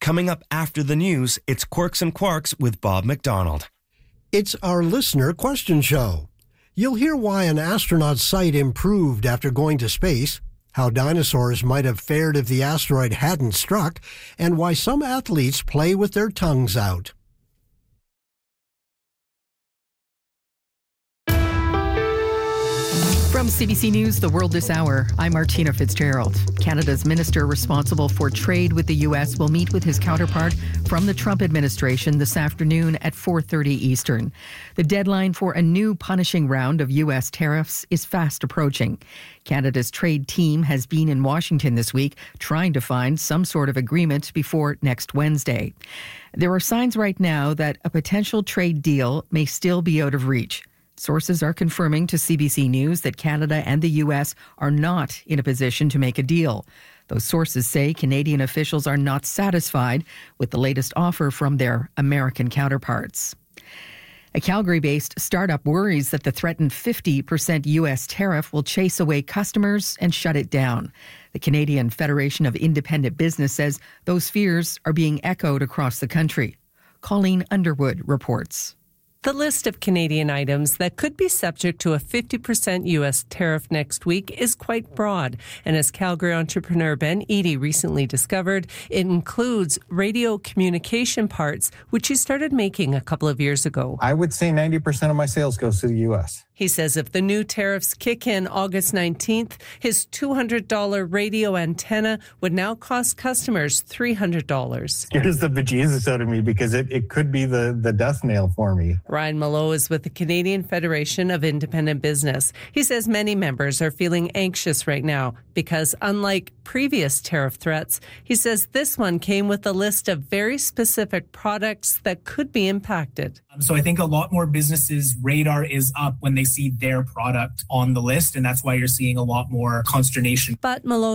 Coming up after the news, it's Quirks and Quarks with Bob McDonald. It's our listener question show. You'll hear why an astronaut's sight improved after going to space, how dinosaurs might have fared if the asteroid hadn't struck, and why some athletes play with their tongues out. From CBC News, The World This Hour, I'm Martina Fitzgerald. Canada's minister responsible for trade with the U.S. will meet with his counterpart from the Trump administration this afternoon at 4:30 Eastern. The deadline for a new punishing round of U.S. tariffs is fast approaching. Canada's trade team has been in Washington this week trying to find some sort of agreement before next Wednesday. There are signs right now that a potential trade deal may still be out of reach. Sources are confirming to CBC News that Canada and the U.S. are not in a position to make a deal. Those sources say Canadian officials are not satisfied with the latest offer from their American counterparts. A Calgary-based startup worries that the threatened 50% U.S. tariff will chase away customers and shut it down. The Canadian Federation of Independent Business says those fears are being echoed across the country. Colleen Underwood reports. The list of Canadian items that could be subject to a 50% U.S. tariff next week is quite broad. And as Calgary entrepreneur Ben Eady recently discovered, it includes radio communication parts, which he started making a couple of years ago. I would say 90% of my sales goes to the U.S. He says if the new tariffs kick in August 19th, his $200 radio antenna would now cost customers $300. Scares the bejesus out of me because it could be the death nail for me. Ryan Mallow is with the Canadian Federation of Independent Business. He says many members are feeling anxious right now because unlike previous tariff threats, he says this one came with a list of very specific products that could be impacted. So I think a lot more businesses' radar is up when they see their product on the list, and that's why you're seeing a lot more consternation. But Mallow